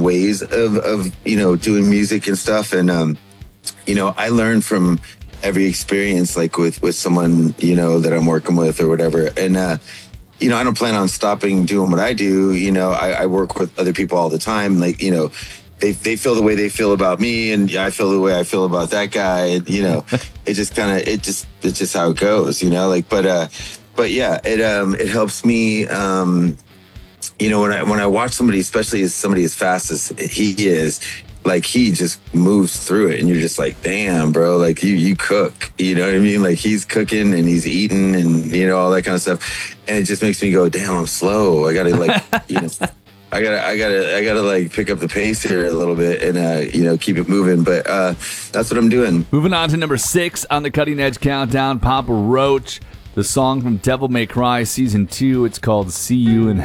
ways of doing music and stuff. And I learn from every experience, like with someone that I'm working with or whatever. And I don't plan on stopping doing what I do. I work with other people all the time. Like, they feel the way they feel about me, and I feel the way I feel about that guy. And, it's just how it goes, but yeah, it helps me. When I watch somebody, especially somebody as fast as he is, like, he just moves through it, and you're just like, damn, bro, like you cook, you know what I mean? Like, he's cooking and he's eating and all that kind of stuff, and it just makes me go, damn, I'm slow. I gotta like, I gotta like pick up the pace here a little bit and keep it moving. But that's what I'm doing. Moving on to number 6 on the Cutting Edge Countdown, Papa Roach, the song from Devil May Cry Season 2. It's called "See You in